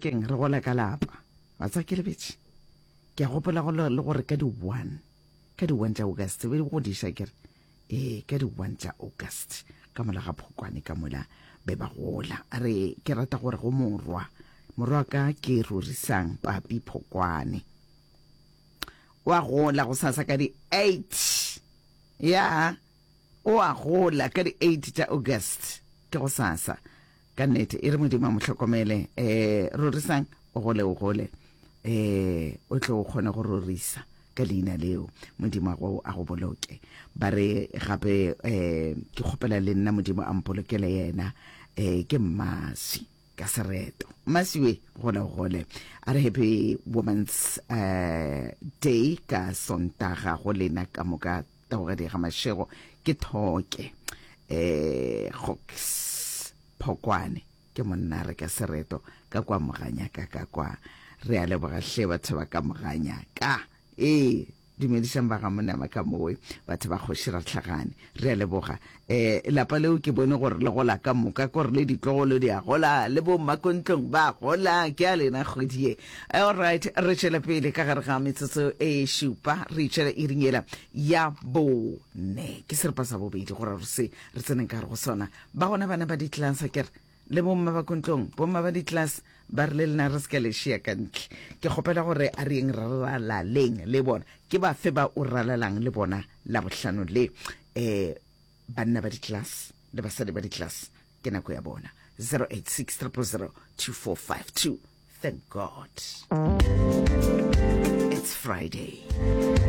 keng re gola ka lapa wa tsa ke lebetse ke a gopola go le gore ka di 1 tša August be go disha kere ka di 1 tša August ka mola ga Phokwane ka mola be ba gola re ke rata gore go morwa ka ke Rorisang Papi Phokwane wa gola go sasa ka di 8 ya o a gola ka di 8 tša August ke go sasa ka nnete e re modimo mo hlokomele Rorisang o gole o tlo kgona go rorisa ka leina leo modimo a go boloke ba re gape ke kgopela le nna modimo a mpolokele yena ke Mmasi ka Sereto Mmasi we gole a re happy women's day ka Sontaga go lena ka moka taoga di ga mashego ke Thoke Hawks Phokwane ke monna re ka Sereto ka kwa moganya ka kwa re a leboga hle batho ba ka moganya ka dumedisang ba ga mona ka mowe batho ba khoshira tlhagane re a leboga lapa leo ke bone gore le gola ka moka gore le ditlogolo di a gola le bo makontlong ba gola ke a lena kgodie all right re tshela pele ka gare ga metsotso e shupa re tshela e ringela ya bone ke serpa sa bobedi gore re tseneng ka re go sona ba gona bana ba ditlansa kere le bomma ba kontlong bomma ba di-class ba re le lena re ska le shia ka ntle ke kgopela gore a reng ralalaleng le bona ke ba fe ba o ralalang le bona la bohlano le banna ba di-class le basadi ba di-class ke nako ya bona 086 000 2452 thank God it's Friday.